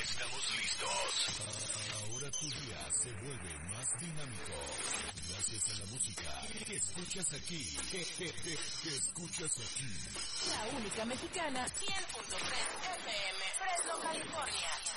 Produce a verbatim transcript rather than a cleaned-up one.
Estamos listos. Ahora tu día se vuelve más dinámico. Gracias a la música que escuchas aquí. Que, que, que, que escuchas aquí. La única mexicana, cien punto tres F M, Fresno, California.